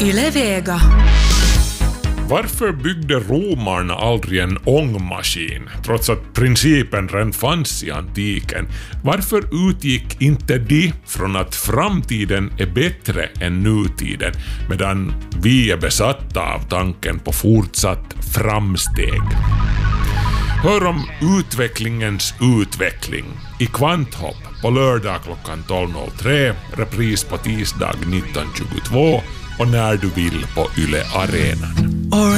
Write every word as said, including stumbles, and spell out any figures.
Yle Vega. Varför byggde romarna aldrig en ångmaskin, trots att principen redan fanns i antiken? Varför utgick inte de från att framtiden är bättre än nutiden, medan vi är besatta av tanken på fortsatt framsteg? Hör om utvecklingens utveckling i Kvanthopp på lördag klockan tolv noll tre, repris på tisdag nitton tjugotvå och när du vill på Yle Arenan.